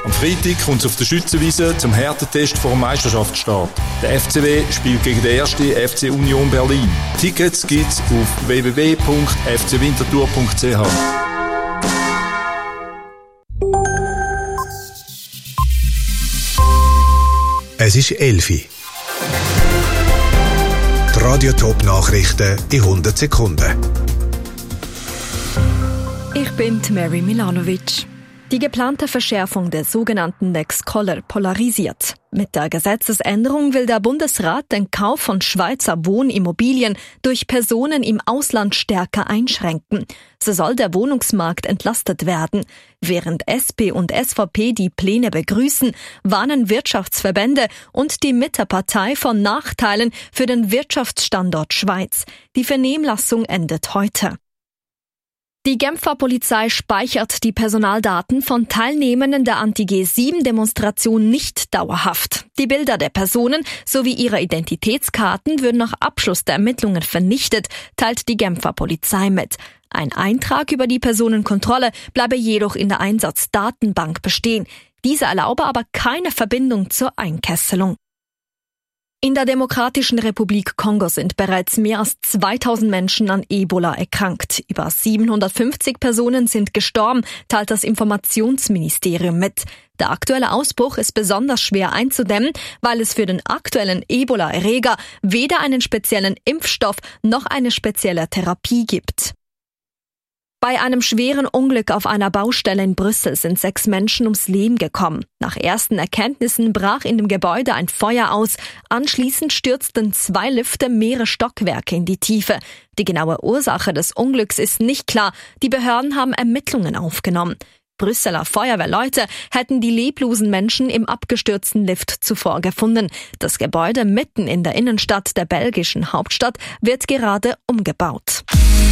Am Freitag kommt es auf der Schützenwiese zum Härtetest vor dem Meisterschaftsstart. Der FCW spielt gegen den ersten FC Union Berlin. Tickets gibt's auf www.fcwinterthur.ch. Es ist 11 Uhr. Die Radio-Top-Nachrichten in 100 Sekunden. Ich bin Mary Milanovic. Die geplante Verschärfung der sogenannten Lex Koller polarisiert. Mit der Gesetzesänderung will der Bundesrat den Kauf von Schweizer Wohnimmobilien durch Personen im Ausland stärker einschränken. So soll der Wohnungsmarkt entlastet werden. Während SP und SVP die Pläne begrüßen, warnen Wirtschaftsverbände und die Mittepartei von Nachteilen für den Wirtschaftsstandort Schweiz. Die Vernehmlassung endet heute. Die Genfer Polizei speichert die Personaldaten von Teilnehmenden der Anti-G7-Demonstration nicht dauerhaft. Die Bilder der Personen sowie ihre Identitätskarten würden nach Abschluss der Ermittlungen vernichtet, teilt die Genfer Polizei mit. Ein Eintrag über die Personenkontrolle bleibe jedoch in der Einsatzdatenbank bestehen. Diese erlaube aber keine Verbindung zur Einkesselung. In der Demokratischen Republik Kongo sind bereits mehr als 2000 Menschen an Ebola erkrankt. Über 750 Personen sind gestorben, teilt das Informationsministerium mit. Der aktuelle Ausbruch ist besonders schwer einzudämmen, weil es für den aktuellen Ebola-Erreger weder einen speziellen Impfstoff noch eine spezielle Therapie gibt. Bei einem schweren Unglück auf einer Baustelle in Brüssel sind 6 Menschen ums Leben gekommen. Nach ersten Erkenntnissen brach in dem Gebäude ein Feuer aus. Anschließend stürzten 2 Lifte mehrere Stockwerke in die Tiefe. Die genaue Ursache des Unglücks ist nicht klar. Die Behörden haben Ermittlungen aufgenommen. Brüsseler Feuerwehrleute hätten die leblosen Menschen im abgestürzten Lift zuvor gefunden. Das Gebäude mitten in der Innenstadt der belgischen Hauptstadt wird gerade umgebaut.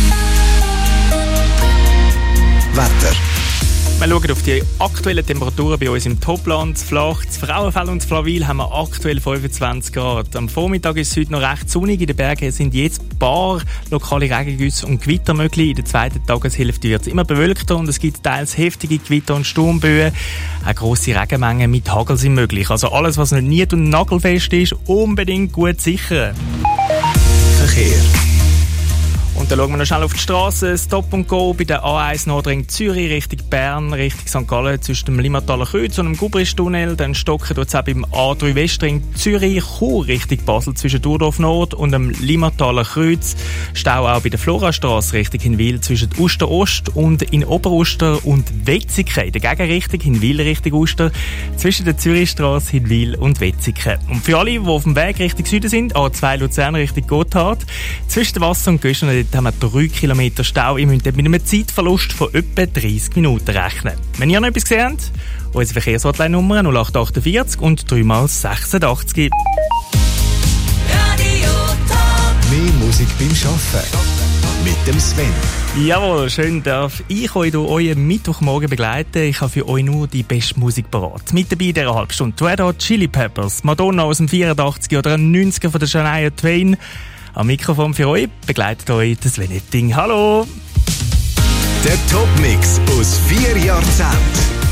Wetter. Wir schauen auf die aktuellen Temperaturen bei uns im Topland. Flach, in Frauenfeld und in Flawil haben wir aktuell 25 Grad. Am Vormittag ist es heute noch recht sonnig. In den Bergen sind jetzt ein paar lokale Regengüsse und Gewitter möglich. In der zweiten Tageshälfte wird es immer bewölkter und es gibt teils heftige Gewitter und Sturmböen. Auch grosse Regenmengen mit Hagel sind möglich. Also alles, was nicht nied- und nagelfest ist, unbedingt gut sichern. Verkehr. Und dann schauen wir noch schnell auf die Straße. Stop and Go bei der A1 Nordring Zürich Richtung Bern, Richtung St. Gallen zwischen dem Limmataler Kreuz und dem Gubristunnel. Dann stocken dort auch beim A3 Westring Zürich Chur Richtung Basel zwischen Durdorf Nord und dem Limmataler Kreuz. Stau auch bei der Florastrasse Richtung Hinwil zwischen Uster Ost und in Oberuster und Wetzikon. In der Gegenrichtung Hinwil Richtung Uster zwischen der Zürichstrasse Hinwil und Wetzikon. Und für alle, die auf dem Weg Richtung Süden sind, A2 Luzern Richtung Gotthard, zwischen dem Wasser und Göschner haben wir 3 Kilometer Stau. Ihr müsst mit einem Zeitverlust von etwa 30 Minuten rechnen. Wenn ihr noch etwas gesehen habt, unsere Verkehrshotline-Nummer 0848 und 3x86. Mehr Musik beim Arbeiten. Mit dem Sven. Jawohl, schön darf ich euch durch euren Mittwochmorgen begleiten. Ich habe für euch nur die beste Musik parat. Mit dabei in dieser halben Stunde Red Hot Chili Peppers, Madonna aus dem 84 oder einem 90er von der Shania Twain. Am Mikrofon für euch begleitet euch das Sven Etting. Hallo! Der Top-Mix aus 4 Jahrzehnten.